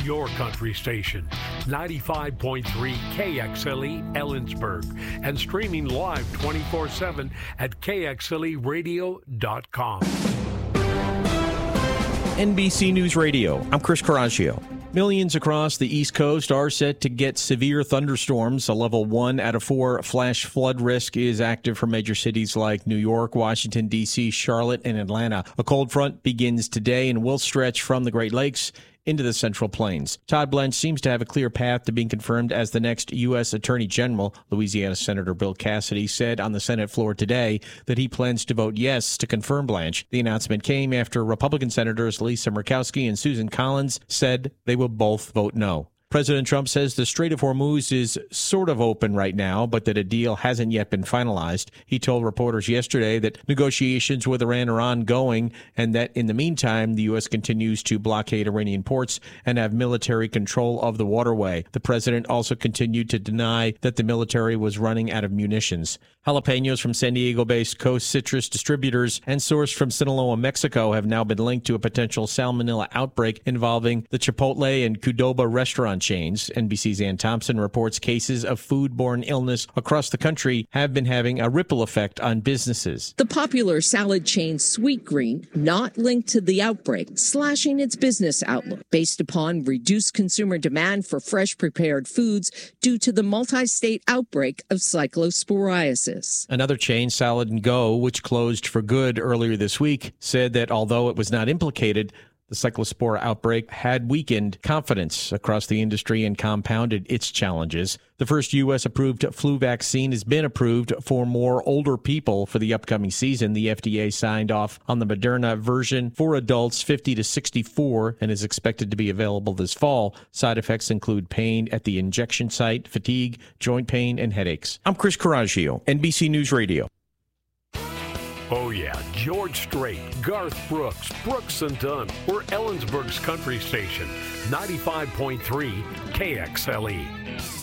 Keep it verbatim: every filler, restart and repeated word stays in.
your country station, ninety-five point three K X L E Ellensburg, and streaming live twenty-four seven at K X L E radio dot com. N B C News Radio, I'm Chris Coraggio. Millions across the East Coast are set to get severe thunderstorms. A level one out of four flash flood risk is active for major cities like New York, Washington, D C, Charlotte, and Atlanta. A cold front begins today and will stretch from the Great Lakes into the Central Plains. Todd Blanche seems to have a clear path to being confirmed as the next U S Attorney General. Louisiana Senator Bill Cassidy said on the Senate floor today that he plans to vote yes to confirm Blanche. The announcement came after Republican Senators Lisa Murkowski and Susan Collins said they will both vote no. President Trump says the Strait of Hormuz is sort of open right now, but that a deal hasn't yet been finalized. He told reporters yesterday that negotiations with Iran are ongoing and that in the meantime, the U S continues to blockade Iranian ports and have military control of the waterway. The president also continued to deny that the military was running out of munitions. Jalapenos from San Diego-based Coast Citrus Distributors and sourced from Sinaloa, Mexico, have now been linked to a potential salmonella outbreak involving the Chipotle and Qdoba restaurant chains. N B C's Ann Thompson reports cases of foodborne illness across the country have been having a ripple effect on businesses. The popular salad chain Sweetgreen, not linked to the outbreak, slashing its business outlook based upon reduced consumer demand for fresh prepared foods due to the multi-state outbreak of cyclosporiasis. Another chain, Salad and Go, which closed for good earlier this week, said that although it was not implicated, the cyclospora outbreak had weakened confidence across the industry and compounded its challenges. The first U S-approved flu vaccine has been approved for more older people for the upcoming season. The F D A signed off on the Moderna version for adults fifty to sixty-four and is expected to be available this fall. Side effects include pain at the injection site, fatigue, joint pain, and headaches. I'm Chris Coraggio, N B C News Radio. Oh, yeah, George Strait, Garth Brooks, Brooks and Dunn. We're Ellensburg's country station, ninety-five point three K X L E.